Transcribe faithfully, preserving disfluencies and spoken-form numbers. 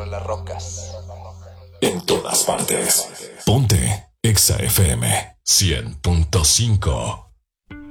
las rocas. En todas partes. Ponte Exa F M cien punto cinco.